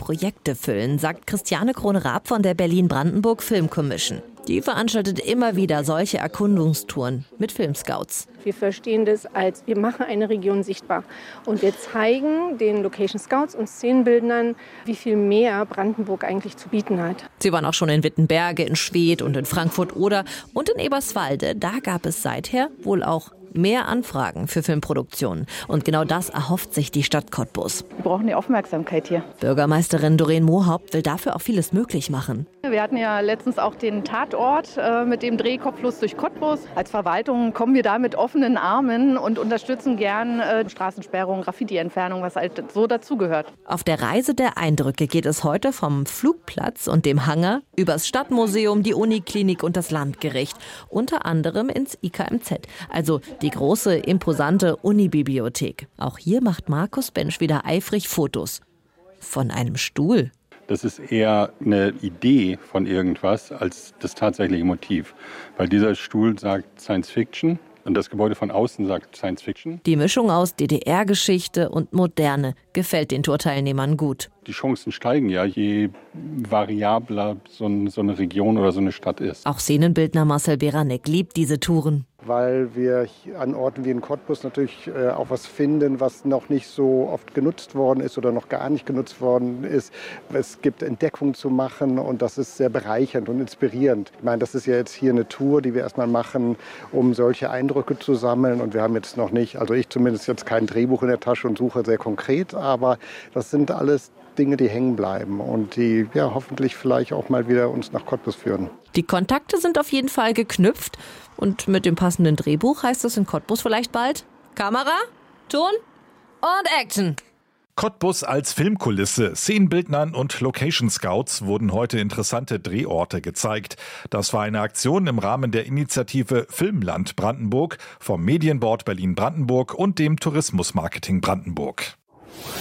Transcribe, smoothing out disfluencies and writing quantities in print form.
Projekte füllen, sagt Christiane Krone-Raab von der Berlin-Brandenburg Film Commission. Die veranstaltet immer wieder solche Erkundungstouren mit Filmscouts. Wir verstehen das als, wir machen eine Region sichtbar. Und wir zeigen den Location Scouts und Szenenbildnern, wie viel mehr Brandenburg eigentlich zu bieten hat. Sie waren auch schon in Wittenberge, in Schwedt und in Frankfurt-Oder und in Eberswalde. Da gab es seither wohl auch mehr Anfragen für Filmproduktionen. Und genau das erhofft sich die Stadt Cottbus. Wir brauchen die Aufmerksamkeit hier. Bürgermeisterin Doreen Mohaupt will dafür auch vieles möglich machen. Wir hatten ja letztens auch den Tatort mit dem Dreh Kopflos durch Cottbus. Als Verwaltung kommen wir da mit offenen Armen und unterstützen gern Straßensperrung, Graffiti-Entfernung, was halt so dazugehört. Auf der Reise der Eindrücke geht es heute vom Flugplatz und dem Hangar übers Stadtmuseum, die Uniklinik und das Landgericht. Unter anderem ins IKMZ, also die große, imposante Unibibliothek. Auch hier macht Markus Bensch wieder eifrig Fotos. Von einem Stuhl. Das ist eher eine Idee von irgendwas als das tatsächliche Motiv. Weil dieser Stuhl sagt Science Fiction und das Gebäude von außen sagt Science Fiction. Die Mischung aus DDR-Geschichte und Moderne gefällt den Tourteilnehmern gut. Die Chancen steigen ja, je variabler so eine Region oder so eine Stadt ist. Auch Szenenbildner Marcel Beranek liebt diese Touren. Weil wir an Orten wie in Cottbus natürlich auch was finden, was noch nicht so oft genutzt worden ist oder noch gar nicht genutzt worden ist. Es gibt Entdeckungen zu machen und das ist sehr bereichernd und inspirierend. Ich meine, das ist ja jetzt hier eine Tour, die wir erstmal machen, um solche Eindrücke zu sammeln. Und wir haben jetzt noch nicht, also ich zumindest jetzt kein Drehbuch in der Tasche und suche sehr konkret, aber das sind alles Dinge, die hängen bleiben und die ja hoffentlich vielleicht auch mal wieder uns nach Cottbus führen. Die Kontakte sind auf jeden Fall geknüpft und mit dem passenden Drehbuch heißt es in Cottbus vielleicht bald Kamera, Ton und Action. Cottbus als Filmkulisse. Szenenbildnern und Location Scouts wurden heute interessante Drehorte gezeigt. Das war eine Aktion im Rahmen der Initiative Filmland Brandenburg vom Medienboard Berlin-Brandenburg und dem Tourismusmarketing Brandenburg.